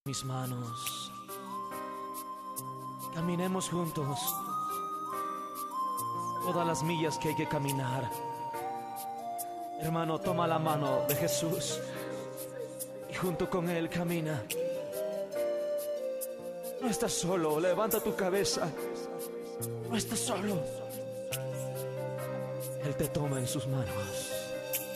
mis manos. Caminemos juntos todas las millas que hay que caminar. Hermano, toma la mano de Jesús y junto con Él camina. No estás solo, levanta tu cabeza. No estás solo. Él te toma en sus manos.